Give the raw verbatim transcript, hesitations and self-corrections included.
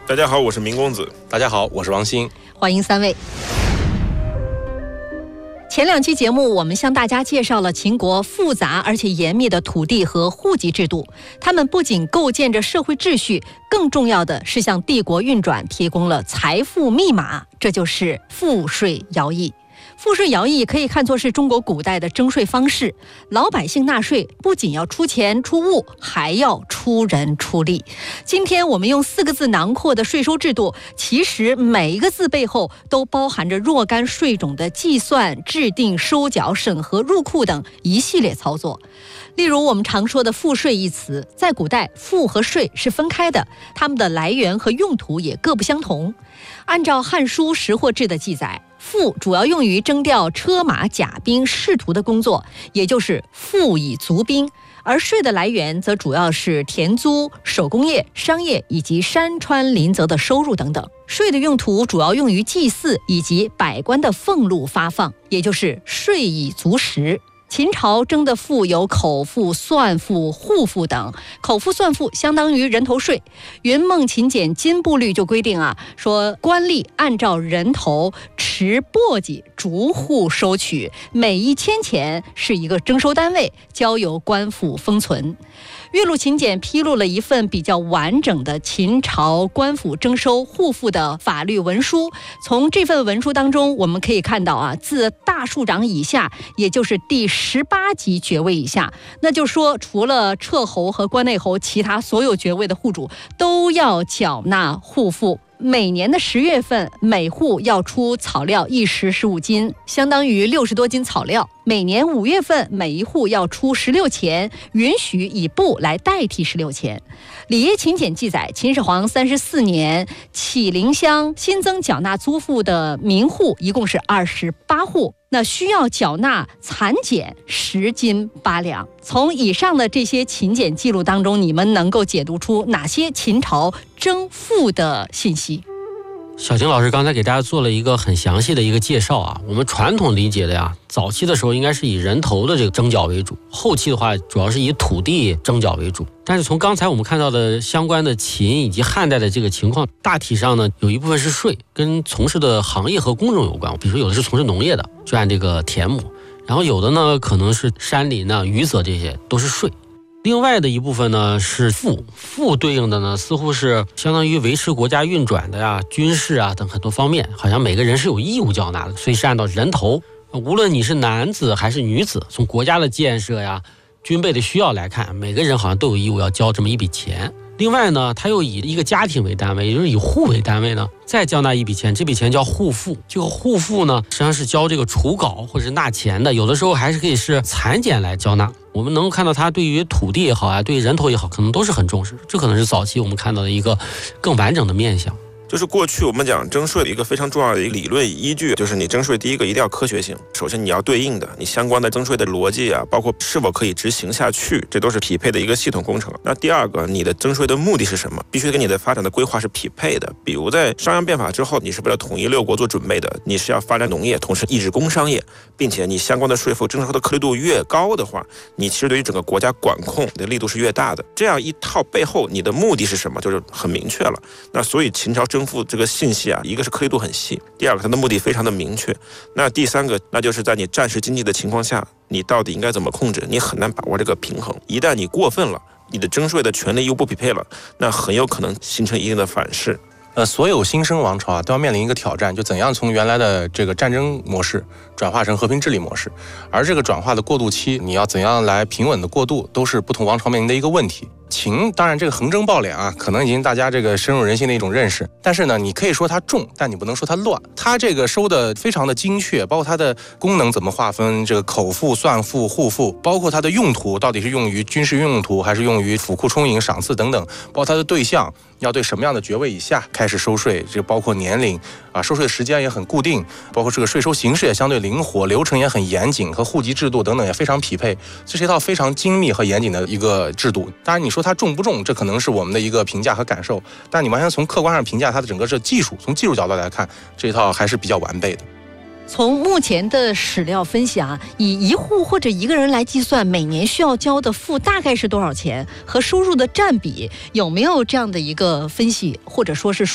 大家好，我是明公子。 大家好，我是王鑫。 欢迎三位。前两期节目，我们向大家介绍了秦国复杂而且严密的土地和户籍制度，他们不仅构建着社会秩序，更重要的是向帝国运转提供了财富密码，这就是赋税徭役。赋税徭役可以看作是中国古代的征税方式，老百姓纳税不仅要出钱出物，还要出人出力。今天我们用四个字囊括的税收制度，其实每一个字背后都包含着若干税种的计算、制定、收缴、审核、入库等一系列操作。例如我们常说的赋税一词，在古代赋和税是分开的，它们的来源和用途也各不相同。按照《汉书·识货志》的记载，赋主要用于征调车马甲兵士卒的工作，也就是赋以足兵，而税的来源则主要是田租、手工业、商业以及山川林泽的收入等等。税的用途主要用于祭祀以及百官的俸禄发放，也就是税以足食。秦朝征的赋有口赋、算赋、户赋等。口赋、算赋相当于人头税。云梦秦简金部律就规定啊，说官吏按照人头持簸箕逐户收取，每一千钱是一个征收单位，交由官府封存。岳麓秦简披露了一份比较完整的秦朝官府征收户赋的法律文书。从这份文书当中，我们可以看到啊，自大庶长以下，也就是第十八级爵位以下，那就说除了彻侯和关内侯，其他所有爵位的户主都要缴纳户赋。每年的十月份，每户要出草料一石十五斤，相当于六十多斤草料。每年五月份，每一户要出十六钱，允许以布来代替十六钱。里耶秦简记载，秦始皇三十四年，启陵乡新增缴纳租赋的民户一共是二十八户，那需要缴纳蚕茧十斤八两。从以上的这些秦简记录当中，你们能够解读出哪些秦朝征赋的信息？ 小秦老师刚才给大家做了一个很详细的一个介绍啊，我们传统理解的呀，早期的时候应该是以人头的这个征缴为主，后期的话主要是以土地征缴为主。但是从刚才我们看到的相关的秦以及汉代的这个情况，大体上呢，有一部分是税，跟从事的行业和工种有关，比如说有的是从事农业的，就按这个田亩，然后有的呢可能是山林啊、渔泽，这些都是税。另外的一部分呢是赋，赋对应的呢似乎是相当于维持国家运转的呀、军事啊等很多方面，好像每个人是有义务缴纳的，所以是按照人头，无论你是男子还是女子，从国家的建设呀、军备的需要来看，每个人好像都有义务要交这么一笔钱。另外呢，他又以一个家庭为单位，也就是以户为单位呢，再交纳一笔钱，这笔钱叫户赋。这个户赋呢，实际上是交这个除稿或者是纳钱的，有的时候还是可以是蚕茧来交纳。我们能够看到他对于土地也好啊，对于人头也好，可能都是很重视，这可能是早期我们看到的一个更完整的面向。 就是过去我们讲征税的一个非常重要的一个理论依据，就是你征税第一个一定要科学性，首先你要对应的你相关的征税的逻辑啊，包括是否可以执行下去，这都是匹配的一个系统工程。那第二个，你的征税的目的是什么，必须跟你的发展的规划是匹配的。比如在商鞅变法之后，你是为了统一六国做准备的，你是要发展农业，同时抑制工商业，并且你相关的税负征收的颗粒度越高的话，你其实对于整个国家管控的力度是越大的。这样一套背后你的目的是什么，就是很明确了。那所以秦朝征赋这个信息啊，一个是颗粒度很细，第二个它的目的非常的明确，那第三个那就是在你战时经济的情况下，你到底应该怎么控制，你很难把握这个平衡。一旦你过分了，你的征税的权利又不匹配了，那很有可能形成一定的反噬。 呃，所有新生王朝啊，都要面临一个挑战，就怎样从原来的这个战争模式转化成和平治理模式，而这个转化的过渡期，你要怎样来平稳的过渡，都是不同王朝面临的一个问题。秦当然这个横征暴敛啊，可能已经大家这个深入人心的一种认识，但是呢，你可以说它重，但你不能说它乱。它这个收的非常的精确，包括它的功能怎么划分，这个口赋、算赋、户赋，包括它的用途到底是用于军事用途还是用于府库充盈、赏赐等等，包括它的对象要对什么样的爵位以下开始收税，这包括年龄啊，收税的时间也很固定，包括这个税收形式也相对灵活，流程也很严谨，和户籍制度等等也非常匹配，这是一套非常精密和严谨的一个制度。当然你说它重不重，这可能是我们的一个评价和感受，但你完全从客观上评价它的整个这技术，从技术角度来看，这一套还是比较完备的。 从目前的史料分析啊，以一户或者一个人来计算，每年需要交的赋大概是多少钱，和收入的占比有没有这样的一个分析，或者说是